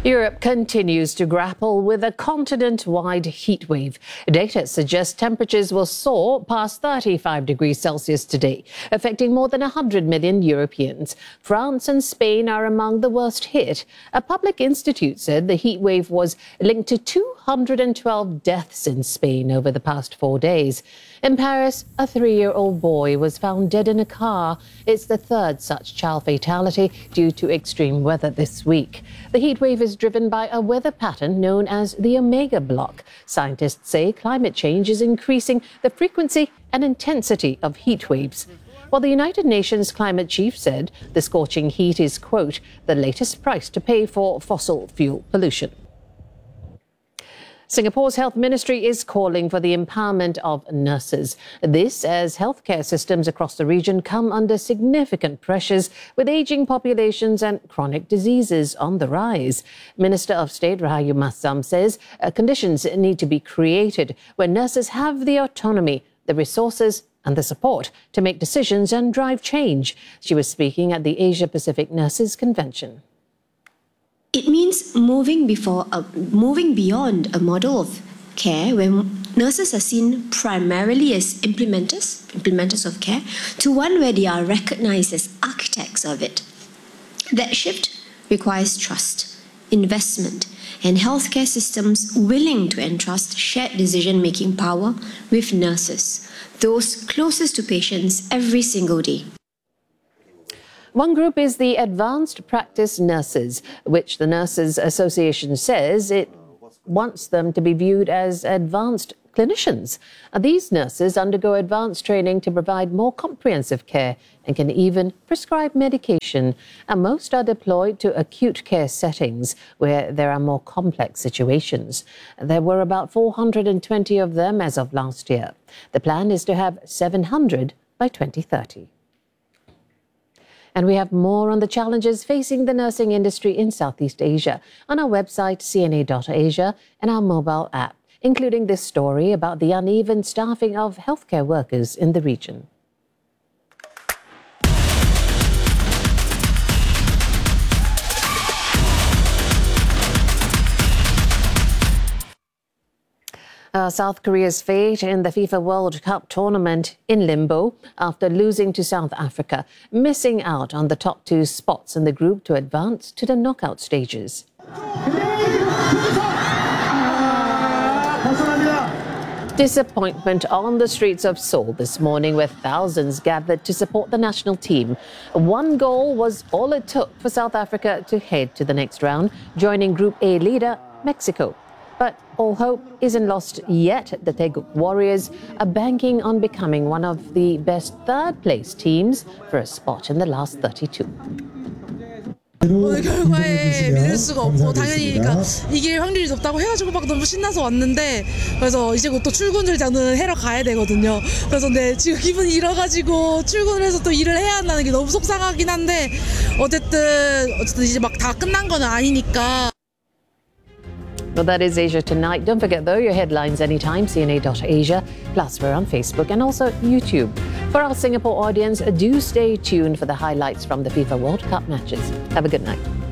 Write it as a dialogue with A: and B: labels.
A: Europe continues to grapple with a continent-wide heat wave. Data suggests temperatures will soar past 35 degrees Celsius today, affecting more than 100 million Europeans. France and Spain are among the worst hit. A public institute said the heat wave was linked to 212 deaths in Spain over the past 4 days. In Paris, a 3-year-old boy was found dead in a car. It's the third such child fatality due to extreme weather this week. The heat wave is driven by a weather pattern known as the Omega Block. Scientists say climate change is increasing the frequency and intensity of heat waves. While the United Nations climate chief said the scorching heat is, quote, the latest price to pay for fossil fuel pollution. Singapore's health ministry is calling for the empowerment of nurses. This as healthcare systems across the region come under significant pressures with ageing populations and chronic diseases on the rise. Minister of State Rahayu Mahzam says conditions need to be created where nurses have the autonomy, the resources and the support to make decisions and drive change. She was speaking at the Asia Pacific Nurses Convention.
B: It means moving beyond a model of care where nurses are seen primarily as implementers of care, to one where they are recognized as architects of it. That shift requires trust, investment, and healthcare systems willing to entrust shared decision-making power with nurses, those closest to patients every single day.
A: One group is the Advanced Practice Nurses, which the Nurses Association says it wants them to be viewed as advanced clinicians. These nurses undergo advanced training to provide more comprehensive care and can even prescribe medication. And most are deployed to acute care settings where there are more complex situations. There were about 420 of them as of last year. The plan is to have 700 by 2030. And we have more on the challenges facing the nursing industry in Southeast Asia on our website, cna.asia, and our mobile app, including this story about the uneven staffing of healthcare workers in the region. South Korea's fate in the FIFA World Cup tournament in limbo after losing to South Africa, missing out on the top 2 spots in the group to advance to the knockout stages. Disappointment on the streets of Seoul this morning, where thousands gathered to support the national team. 1 goal was all it took for South Africa to head to the next round, joining Group A leader Mexico. But all hope isn't lost yet. The Taeguk Warriors are banking on becoming one of the best third-place teams for a spot in the last 32.
C: 오늘 결과에 믿을 수가 없고 당연히 그러니까 이길 확률이 높다고 해가지고 막 너무 신나서 왔는데 그래서 이제 곧 또 출근을 저는 해러 가야 되거든요. 그래서 네, 지금 기분이 이래가지고 출근을 해서 또 일을 해야 한다는 게 너무 속상하긴 한데 어쨌든 이제 막 다 끝난 건 아니니까.
A: Well, that is Asia Tonight. Don't forget, though, your headlines anytime, cna.asia. Plus, we're on Facebook and also YouTube. For our Singapore audience, do stay tuned for the highlights from the FIFA World Cup matches. Have a good night.